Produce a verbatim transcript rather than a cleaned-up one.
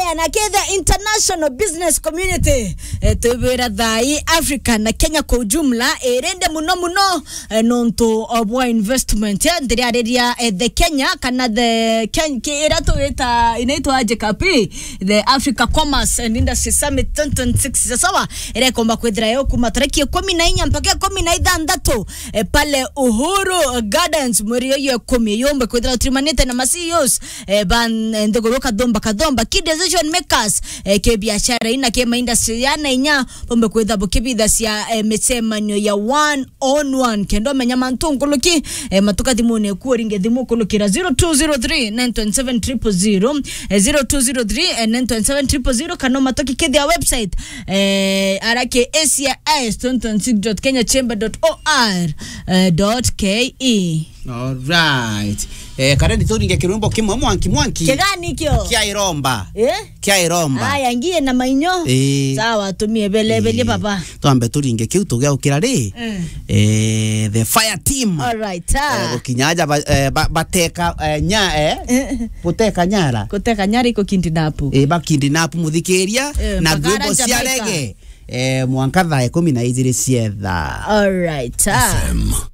aya na the international business community e, tubira dhai Africa na Kenya kwa ujumla erende muno muno e, nonto obwa investment ya ndiri areria e, the Kenya kana the Kenya erato eta inaitwa aje kapi the Africa Commerce and Industry Summit twenty twenty-six sawa ere komba kwethira yo kuma tariki kumi na inya mpaka kumi na ithathatũ e, pale Uhuru Gardens muri yo kumi yombe kwethira trimanete na C E Os e, ban ndogoroka domba kadomba key decision makers e, ke biashara ina ke industry yana inya pombe kwetha bukibitha cia e, mesemanyo ya one on one kendo menya mantunguluki e, matuka thimune kuoringe thimu kulukira zero two zero three nine two seven zero zero zero zero two zero three nine two seven zero zero kano matoki ke their website e, arake A C I S twenty twenty-six dot kenya chamber dot or dot ke. All right. Eh kareni turinge kirumbo kimwe mwanki mwanki. Kigani kyo? Kia Iromba. Eh? Kia Iromba. Aya ngie na mainyo. Eh. Sawa tumie bele bele papa. Tuambe turinge kiu tugea ukira ri. Mm. Eh the fire team. All right. Ah. Eh kinyaja bateka nya eh. Kuteka nyara. Kuteka nyara iko kindinapu. Eh bakindinapu muthikiria eh, na ngombo cia rege. Eh mwanka thaa kumi na igĩrĩ cietha. All right. Ah.